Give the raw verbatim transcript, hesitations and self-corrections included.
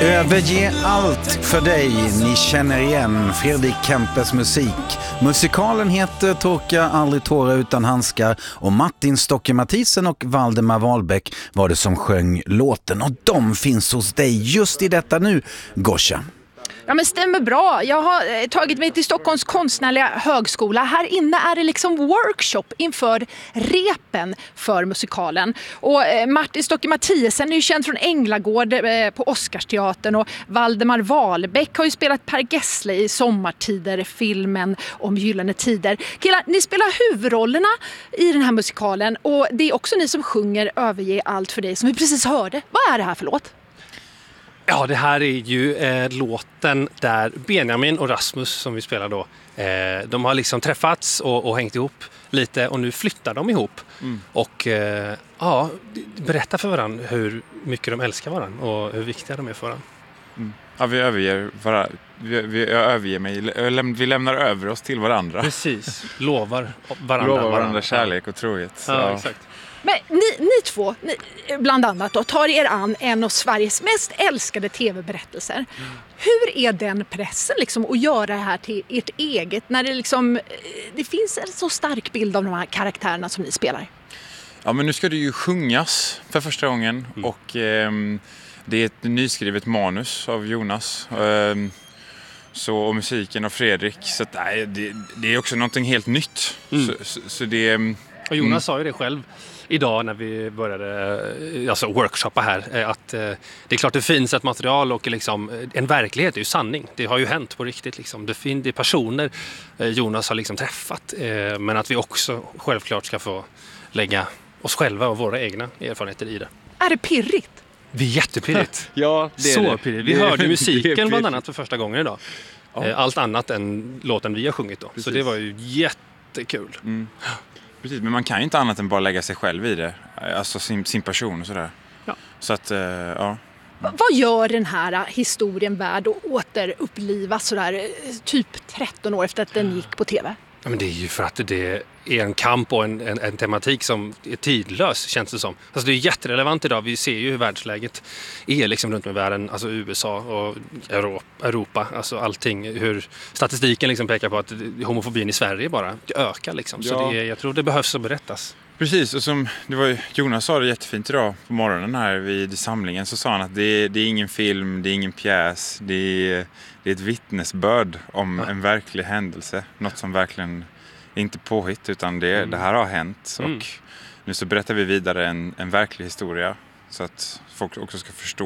Överge allt för dig. Ni känner igen Fredrik Kempes musik. Musikalen heter Torka aldrig tårar utan handskar och Martin Stocke Mathisen och Valdemar Wahlbeck var det som sjöng låten. Och de finns hos dig just i detta nu, Gosha. Ja, men stämmer bra. Jag har tagit mig till Stockholms konstnärliga högskola. Här inne är det liksom workshop inför repen för musikalen. Och eh, Martin Stocke Mathisen är ju känd från Änglagård eh, på Oscarsteatern och Valdemar Wahlbeck har ju spelat Per Gessle i Sommartider, filmen om gyllene tider. Killar, ni spelar huvudrollerna i den här musikalen och det är också ni som sjunger Överge allt för dig som vi precis hörde. Vad är det här för låt? Ja, det här är ju eh, låten där Benjamin och Rasmus som vi spelar då, eh, de har liksom träffats och, och hängt ihop lite och nu flyttar de ihop mm. och eh, ja, berättar för varandra hur mycket de älskar varandra och hur viktiga de är för varandra. Mm. Ja, vi överger varandra. Vi, vi överger mig. Vi lämnar över oss till varandra. Precis, lovar varandra. Lovar varandra kärlek och trohet. Ja, ja, exakt. Men ni, ni två, ni, bland annat då, tar er an en av Sveriges mest älskade tv-berättelser. Mm. Hur är den pressen liksom att göra det här till ert eget när det liksom, det finns en så stark bild av de här karaktärerna som ni spelar? Ja, men nu ska det ju sjungas för första gången mm. och eh, det är ett nyskrivet manus av Jonas eh, så, och musiken av Fredrik. Så att, nej, det, det är också någonting helt nytt. Mm. Så, så, så det... Och Jonas mm. sa ju det själv idag när vi började alltså workshoppa här, att det är klart det finns ett material och liksom, en verklighet är ju sanning. Det har ju hänt på riktigt. Liksom. Det finns det personer Jonas har liksom träffat, men att vi också självklart ska få lägga oss själva och våra egna erfarenheter i det. Är det pirrigt? Det är jättepirrigt. Ja, det är så det. pirrigt. Vi det hörde är, musiken bland annat för första gången idag. Ja. Allt annat än låten vi har sjungit då. Precis. Så det var ju jättekul. Mm. Precis, men man kan ju inte annat än bara lägga sig själv i det. Alltså sin, sin person och sådär. Ja. Så att, uh, ja. V- vad gör den här historien värd att återupplivas sådär typ tretton år efter att den gick på tv? Ja, men det är ju för att det är en kamp och en, en, en tematik som är tidlös, känns det som. Alltså det är jätterelevant idag. Vi ser ju hur världsläget är liksom runt om i världen. Alltså U S A och Europa. Alltså allting. Hur statistiken liksom pekar på att homofobin i Sverige bara ökar. Liksom. Så ja. det är, jag tror det behövs att berättas. Precis, och som det var, Jonas sa det jättefint idag på morgonen här vid samlingen, så sa han att det, det är ingen film, det är ingen pjäs, det är, det är ett vittnesbörd om ja. en verklig händelse. Något som verkligen inte påhitt, utan det, mm. det här har hänt. Och mm. nu så berättar vi vidare en, en verklig historia så att folk också ska förstå